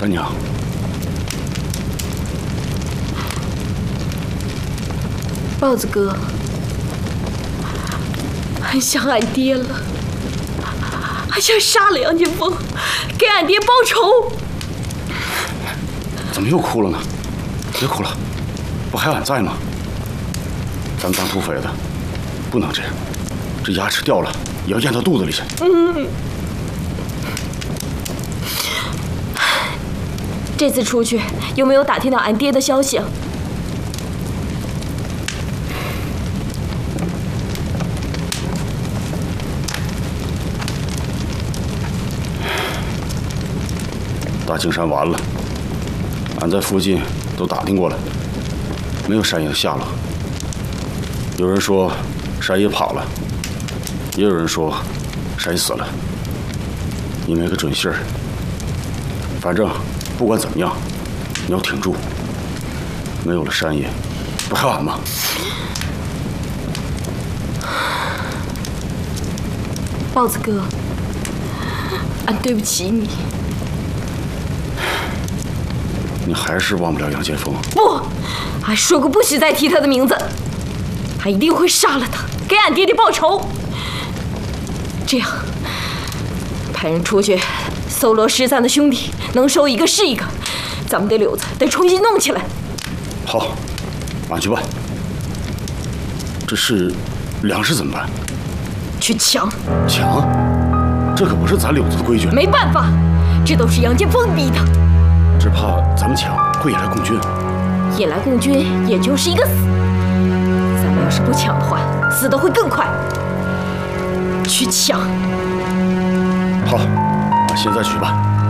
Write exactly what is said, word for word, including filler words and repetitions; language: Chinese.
大娘， 豹子哥，俺想俺爹了，俺想杀了杨建峰，给俺爹报仇。 怎么又哭了呢？别哭了，不还有俺在吗？咱们当土匪的，不能这样，这牙齿掉了也要咽到肚子里去。 嗯。这次出去有没有打听到俺爹的消息啊？ 大青山完了，俺在附近都打听过了，没有山爷的下落。有人说山爷跑了，也有人说山爷死了。你没个准信儿，反正不管怎么样，你要挺住。没有了山爷，不还有俺吗？ 豹子哥，俺对不起你。 你还是忘不了杨建峰。 不，俺说过不许再提他的名字，俺一定会杀了他，给俺爹爹报仇。这样，派人出去搜罗失散的兄弟，能收一个是一个。咱们这柳子得重新弄起来。 好，俺去办。这是粮食怎么办？ 去抢。 抢？这可不是咱柳子的规矩。 没办法，这都是杨建峰逼的。 只怕咱们抢会引来共军。 引来共军，也就是一个死。咱们要是不抢的话，死的会更快。去抢。 好，俺现在去办。